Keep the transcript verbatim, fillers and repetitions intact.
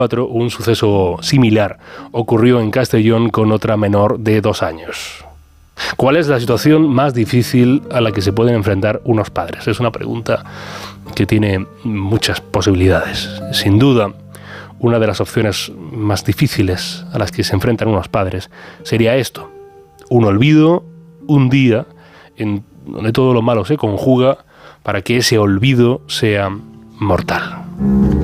Un suceso similar ocurrió en Castellón con otra menor de dos años. ¿Cuál es la situación más difícil a la que se pueden enfrentar unos padres? Es una pregunta que tiene muchas posibilidades. Sin duda, una de las opciones más difíciles a las que se enfrentan unos padres sería esto: un olvido, un día en donde todo lo malo se conjuga para que ese olvido sea mortal.